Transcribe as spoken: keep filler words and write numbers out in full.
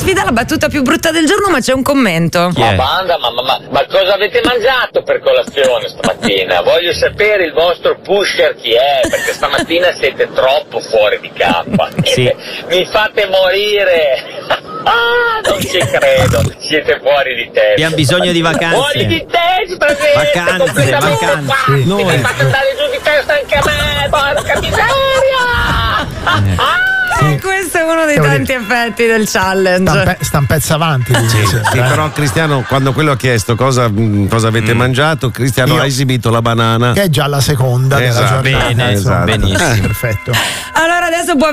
sfida la battuta più brutta del giorno, ma c'è un commento. Ma banda, ma, ma, ma cosa avete mangiato per colazione stamattina? Voglio sapere il vostro pusher chi è, perché stamattina siete troppo fuori di cappa. Sì. Mi fate morire. Ah, non ci credo, siete fuori di testa. Abbiamo bisogno di vacanze. Fuori di testa, siete Vacanze, completamente vacanze. pazzi. Noi- Mi fate andare giù di testa anche a me, porca miseria. Eh, questo è uno dei Devo tanti effetti del challenge. Sta un, pe- sta un pezzo avanti. Sì, sì, sì, però Cristiano, quando quello ha chiesto cosa, mh, cosa avete mangiato, Cristiano Io- ha esibito la banana. Che è già la seconda Esatto. della giornata. Bene, insomma. esatto. benissimo. Perfetto. Allora adesso può